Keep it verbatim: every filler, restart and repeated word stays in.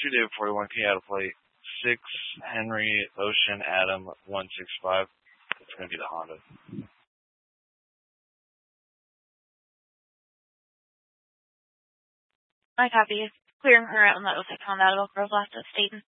two David forty-one, can you add a plate? six Henry Ocean Adam one six five. It's going to be the Honda. I copy. Clearing her out on that Osaka Honda out of Elk Grove last at Staten.